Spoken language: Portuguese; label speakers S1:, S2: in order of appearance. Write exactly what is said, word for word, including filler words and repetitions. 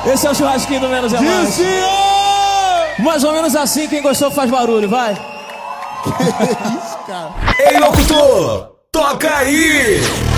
S1: Esse é o churrasquinho do Menos é Mais.
S2: Disse!
S1: Mais ou menos assim, quem gostou faz barulho, vai.
S2: Que isso, cara?
S3: Ei, locutor, toca aí!